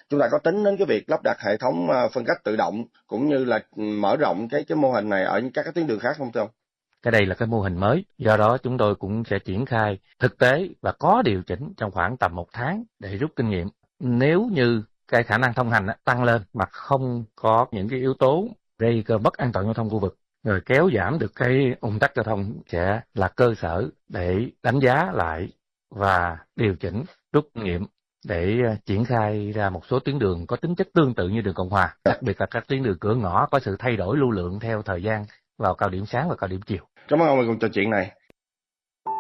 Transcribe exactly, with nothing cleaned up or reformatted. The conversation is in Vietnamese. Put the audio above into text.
chúng ta có tính đến cái việc lắp đặt hệ thống phân cách tự động cũng như là mở rộng cái cái mô hình này ở các cái tuyến đường khác không thưa ông? Cái đây là cái mô hình mới, do đó chúng tôi cũng sẽ triển khai thực tế và có điều chỉnh trong khoảng tầm một tháng để rút kinh nghiệm. Nếu như cái khả năng thông hành tăng lên mà không có những cái yếu tố gây mất an toàn giao thông khu vực, rồi kéo giảm được cái ùn tắc giao thông, sẽ là cơ sở để đánh giá lại và điều chỉnh rút kinh nghiệm để triển khai ra một số tuyến đường có tính chất tương tự như đường Cộng Hòa, đặc biệt là các tuyến đường cửa ngõ có sự thay đổi lưu lượng theo thời gian vào cao điểm sáng và cao điểm chiều. Cảm ơn ông về cuộc trò chuyện này.